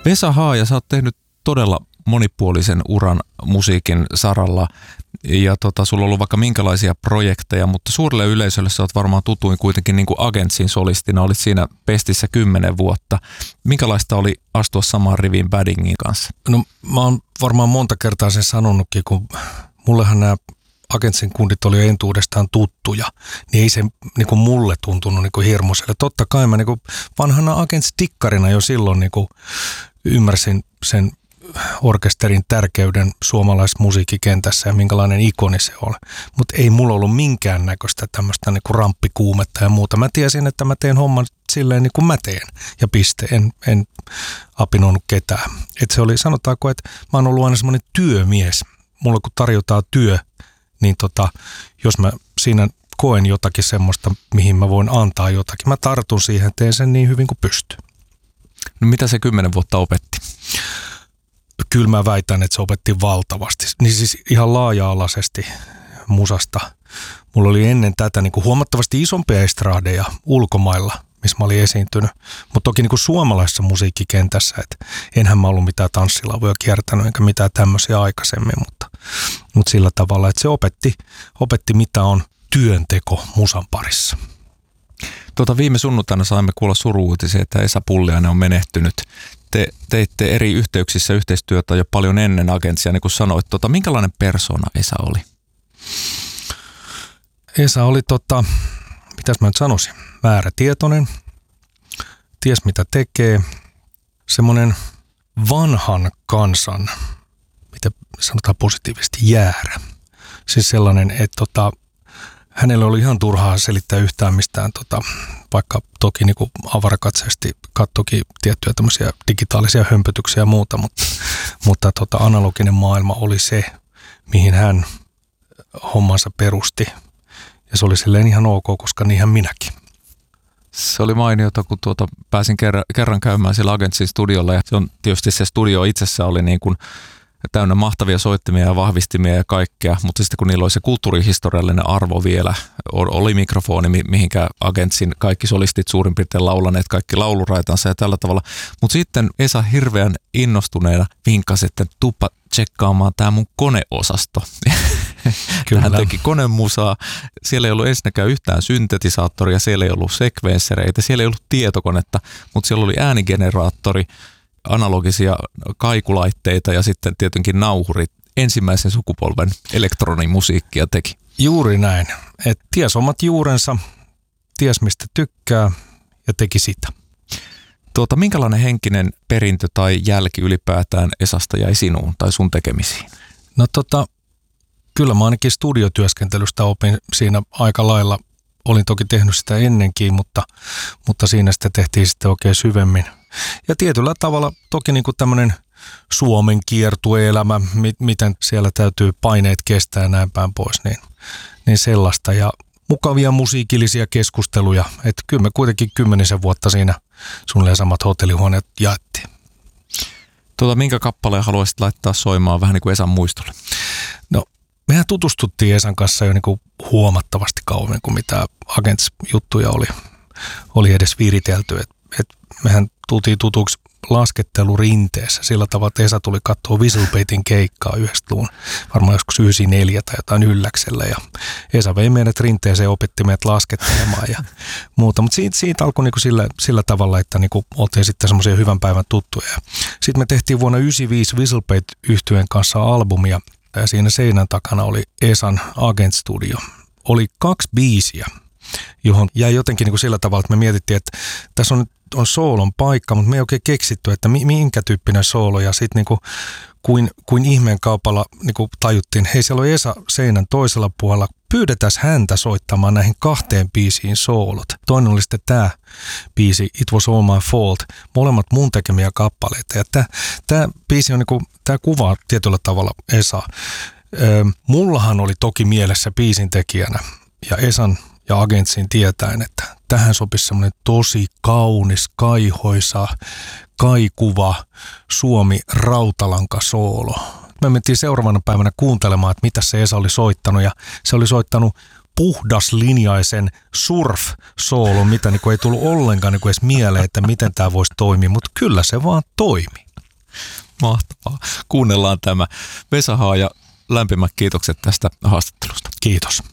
Vesa Haaja, sä oot tehnyt todella monipuolisen uran musiikin saralla ja sulla on ollut vaikka minkälaisia projekteja, mutta suurelle yleisölle sä oot varmaan tutuin kuitenkin niin kuin Agentsin solistina, olit siinä Pestissä 10 vuotta. Minkälaista oli astua samaan riviin Baddingin kanssa? No mä oon varmaan monta kertaa sen sanonutkin, kun mullehan nämä Agentsin kundit oli jo entuudestaan tuttuja, niin ei se niin kuin mulle tuntunut niin kuin hirmuiselle. Totta kai mä niin kuin vanhana Agents-tikkarina jo silloin niin kuin ymmärsin sen orkesterin tärkeyden suomalaisessa musiikkikentässä ja minkälainen ikoni se oli. Mutta ei mulla ollut minkäännäköistä tämmöistä niin kuin ramppikuumetta ja muuta. Mä tiesin, että mä teen homman silleen niin kuin mä teen ja piste. En apinoinut ketään. Et se oli, sanotaanko, että mä oon ollut aina semmoinen työmies. Mulla kun tarjotaan työ, niin jos mä siinä koen jotakin semmoista, mihin mä voin antaa jotakin, mä tartun siihen, teen sen niin hyvin kuin pystyn. No mitä se 10 vuotta opetti? Kyllä mä väitän, että se opetti valtavasti. Niin siis ihan laaja-alaisesti musasta. Mulla oli ennen tätä niin kuin huomattavasti isompia estradeja ulkomailla, missä mä olin esiintynyt. Mutta toki niin kuin suomalaisessa musiikkikentässä, että enhän mä ollut mitään tanssilavoja kiertänyt, enkä mitään tämmöisiä aikaisemmin, mutta sillä tavalla, että se opetti mitä on työnteko musan parissa. Viime sunnuntaina saimme kuulla suru-uutisia, että Esa Pulliainen on menehtynyt. Te teitte eri yhteyksissä yhteistyötä jo paljon ennen Agentsia, niin kuin sanoit. Minkälainen persoona Esa oli? Esa oli, mitäs mä nyt sanoisin, määrätietoinen, ties mitä tekee, semmoinen vanhan kansan, mitä sanotaan positiivisesti, jäärä. Siis sellainen, että hänelle oli ihan turhaa selittää yhtään mistään, vaikka toki niin kuin avarakatseesti katsoikin tiettyjä tämmöisiä digitaalisia hömpötyksiä ja muuta, mutta analoginen maailma oli se, mihin hän hommansa perusti. Ja se oli silleen ihan ok, koska niinhän minäkin. Se oli mainiota, kun pääsin kerran käymään siellä Agentsin studiolla ja se on tietysti se studio itsessä oli niin kuin täynnä mahtavia soittimia ja vahvistimia ja kaikkea, mutta sitten kun niillä oli se kulttuurihistoriallinen arvo vielä, oli mikrofoni, mihinkä Agentsin kaikki solistit suurin piirtein laulaneet kaikki lauluraitansa ja tällä tavalla. Mutta sitten Esa hirveän innostuneena vinkkasi, että tuppa tsekkaamaan tämä mun koneosasto. Hän teki konemusaa. Siellä ei ollut ensinnäkään yhtään syntetisaattoria, siellä ei ollut sekvenssereitä, siellä ei ollut tietokonetta, mutta siellä oli äänigeneraattori, analogisia kaikulaitteita ja sitten tietenkin nauhurit. Ensimmäisen sukupolven elektronimusiikkia teki. Juuri näin. Et ties omat juurensa, ties mistä tykkää ja teki sitä. Minkälainen henkinen perintö tai jälki ylipäätään Esasta jäi sinuun tai sun tekemisiin? No kyllä mä ainakin studiotyöskentelystä opin siinä aika lailla. Olin toki tehnyt sitä ennenkin, mutta siinä sitä tehtiin sitten oikein syvemmin. Ja tietyllä tavalla toki niin kuin tämmöinen Suomen kiertueelämä, miten siellä täytyy paineet kestää ja näin päin pois, niin sellaista. Ja mukavia musiikillisia keskusteluja. Että kyllä me kuitenkin 10 vuotta siinä suunnilleen samat hotellihuoneet jaettiin. Minkä kappaleen haluaisit laittaa soimaan vähän niin kuin Esan muistolle? No, mehän tutustuttiin Esan kanssa jo niin kuin huomattavasti kauemmin kuin mitä Agents-juttuja oli edes viritelty. Et mehän tultiin tutuksi laskettelurinteessä sillä tavalla, että Esa tuli katsoa Whistlepatein keikkaa 90-luvun, varmaan joskus 94 tai jotain Ylläksellä. Ja Esa vei meidät rinteeseen ja opetti meidät laskettelemaan ja muuta. Mutta siitä alkoi niinku sillä tavalla, että niinku oltiin sitten semmoisia hyvän päivän tuttuja. Sitten me tehtiin vuonna 1995 Whistlepate-yhtyeen kanssa albumia ja siinä seinän takana oli Esan Agent Studio. Oli 2 biisiä, johon jäi jotenkin niinku sillä tavalla, että me mietittiin, että tässä on soolon paikka, mutta me ei oikein keksitty, että minkä tyyppinen soolo. Ja sitten niinku, kuin ihmeen kaupalla niinku tajuttiin, hei siellä on Esa seinän toisella puolella, pyydetään häntä soittamaan näihin 2 biisiin soolot. Toinen oli sitten tämä biisi, It Was All My Fault, molemmat mun tekemiä kappaleita. Ja tämä biisi on niinku, tämä kuvaa tietyllä tavalla Esaa. Mullahan oli toki mielessä biisin tekijänä ja Esan ja Agentsin tietäen, että tähän sopisi semmoinen tosi kaunis, kaihoisa, kaikuva Suomi-rautalankasoolo. Me mentiin seuraavana päivänä kuuntelemaan, että mitä se Esa oli soittanut, ja se oli soittanut puhdaslinjaisen surf-soolon, mitä niin kuin ei tullut ollenkaan niin kuin edes mieleen, että miten tämä voisi toimia, mutta kyllä se vaan toimi. Mahtavaa. Kuunnellaan tämä. Vesa Haaja, lämpimät kiitokset tästä haastattelusta. Kiitos.